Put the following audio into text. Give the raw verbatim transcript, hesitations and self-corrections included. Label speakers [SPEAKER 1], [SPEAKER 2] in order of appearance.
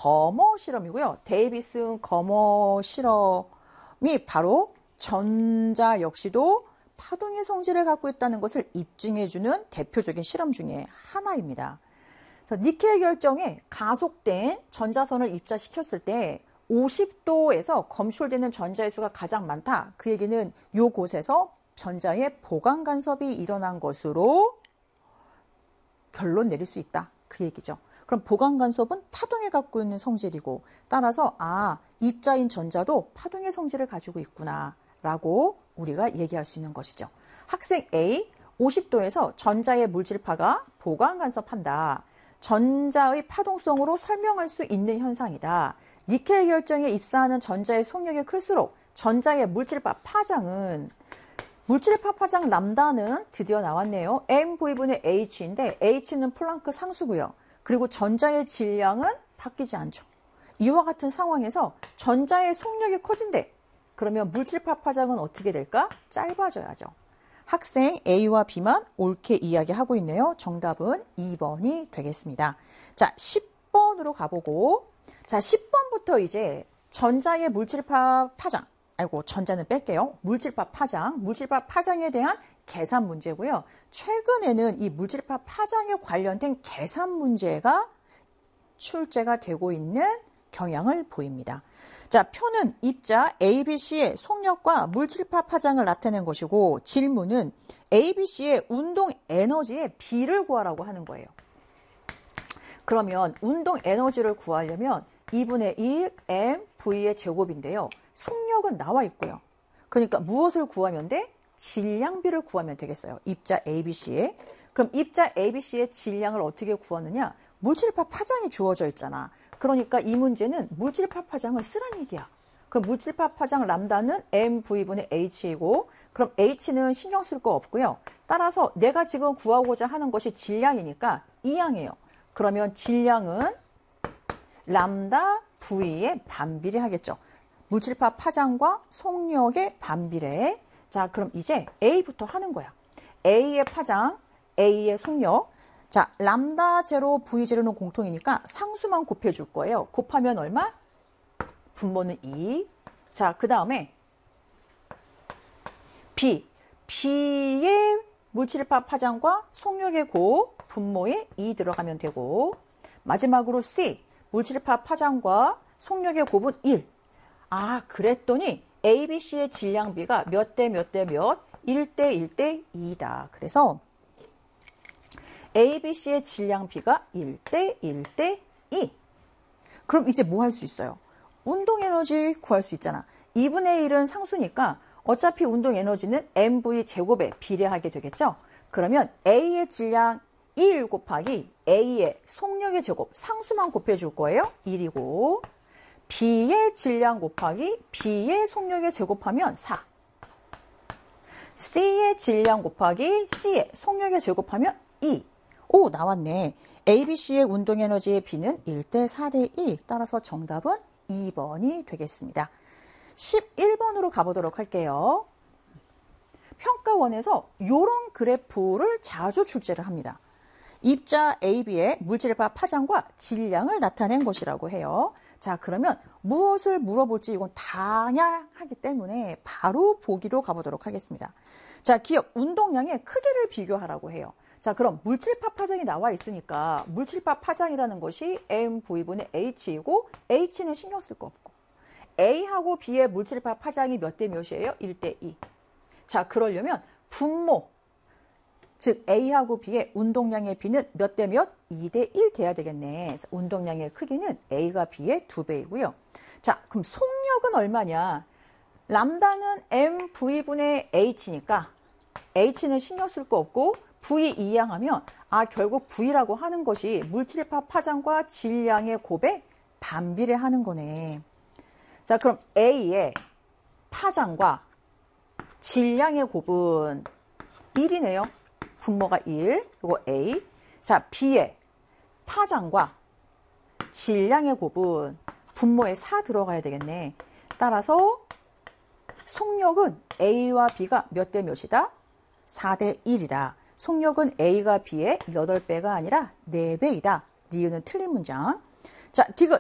[SPEAKER 1] 거머 실험이고요. 데이비슨 거머 실험이 바로 전자 역시도 파동의 성질을 갖고 있다는 것을 입증해주는 대표적인 실험 중에 하나입니다. 니켈 결정에 가속된 전자선을 입자시켰을 때 오십 도에서 검출되는 전자의 수가 가장 많다. 그 얘기는 이곳에서 전자의 보강 간섭이 일어난 것으로 결론 내릴 수 있다. 그 얘기죠. 그럼 보강 간섭은 파동에 갖고 있는 성질이고 따라서 아, 입자인 전자도 파동의 성질을 가지고 있구나 라고 우리가 얘기할 수 있는 것이죠. 학생 A, 오십 도에서 전자의 물질파가 보강 간섭한다. 전자의 파동성으로 설명할 수 있는 현상이다. 니켈 결정에 입사하는 전자의 속력이 클수록 전자의 물질파 파장은 물질파 파장 람다는 드디어 나왔네요. 엠브이분의 H인데 H는 플랑크 상수고요. 그리고 전자의 질량은 바뀌지 않죠. 이와 같은 상황에서 전자의 속력이 커진대. 그러면 물질파 파장은 어떻게 될까? 짧아져야죠. 학생 A와 B만 옳게 이야기하고 있네요. 정답은 이 번이 되겠습니다. 자, 십 번으로 가보고 자, 십 번부터 이제 전자의 물질파 파장 아이고 전자는 뺄게요. 물질파 파장, 물질파 파장에 대한 계산 문제고요. 최근에는 이 물질파 파장에 관련된 계산 문제가 출제가 되고 있는 경향을 보입니다. 자, 표는 입자 A, B, C의 속력과 물질파 파장을 나타낸 것이고 질문은 A, B, C의 운동 에너지의 비를 구하라고 하는 거예요. 그러면 운동 에너지를 구하려면 이분의 일 엠 브이의 제곱인데요. 속력은 나와 있고요. 그러니까 무엇을 구하면 돼? 질량비를 구하면 되겠어요. 입자 A, B, C의. 그럼 입자 A, B, C의 질량을 어떻게 구하느냐? 물질파 파장이 주어져 있잖아. 그러니까 이 문제는 물질파 파장을 쓰란 얘기야. 그럼 물질파 파장 람다는 엠브이분의 H이고 그럼 H는 신경 쓸 거 없고요. 따라서 내가 지금 구하고자 하는 것이 질량이니까 이항이에요. 그러면 질량은 람다 V에 반비례하겠죠. 물질파 파장과 속력의 반비례. 자, 그럼 이제 A부터 하는 거야. A의 파장, A의 속력. 자, 람다 제로, V 제로는 공통이니까 상수만 곱해줄 거예요. 곱하면 얼마? 분모는 이. 자, 그 다음에 B. B의 물질파 파장과 속력의 곱, 분모에 이 들어가면 되고 마지막으로 C. 물질파 파장과 속력의 곱은 일. 아, 그랬더니 A, B, C의 질량비가 몇 대 몇 대 몇? 일 대 일 대 이다. 그래서 A, B, C의 질량비가 일 대 일 대 이. 그럼 이제 뭐 할 수 있어요? 운동 에너지 구할 수 있잖아. 이분의 일은 상수니까 어차피 운동 에너지는 엠브이 제곱에 비례하게 되겠죠? 그러면 A의 질량 일 곱하기 A의 속력의 제곱, 상수만 곱해줄 거예요. 일이고 B의 질량 곱하기 B의 속력의 제곱하면 사. C의 질량 곱하기 C의 속력의 제곱하면 이. 오, 나왔네. A, B, C의 운동에너지의 B는 일 대 사 대 이. 따라서 정답은 이 번이 되겠습니다. 십일 번으로 가보도록 할게요. 평가원에서 이런 그래프를 자주 출제를 합니다. 입자 A, B의 물질파 파장과 질량을 나타낸 것이라고 해요. 자, 그러면 무엇을 물어볼지 이건 다양하기 때문에 바로 보기로 가보도록 하겠습니다. 자, 기업 운동량의 크기를 비교하라고 해요. 자, 그럼 물질파 파장이 나와 있으니까 물질파 파장이라는 것이 엠브이분의 H이고 H는 신경 쓸 거 없고 A하고 B의 물질파 파장이 몇 대 몇이에요? 일 대 이. 자, 그러려면 분모, 즉 A하고 B의 운동량의 B는 몇 대 몇? 이 대 일 돼야 되겠네. 운동량의 크기는 A가 B의 두 배이고요. 자, 그럼 속력은 얼마냐? 람다는 엠브이분의 H니까 H는 신경 쓸 거 없고 V 이항하면 아 결국 V라고 하는 것이 물질파 파장과 질량의 곱에 반비례하는 거네. 자, 그럼 A의 파장과 질량의 곱은 일이네요. 분모가 일, 이거 A. 자, B의 파장과 질량의 곱은 분모에 사 들어가야 되겠네. 따라서 속력은 A와 B가 몇 대 몇이다? 사 대 일이다. 속력은 A가 B의 여덟 배가 아니라 네 배이다. 니은은 틀린 문장. 자, 디귿.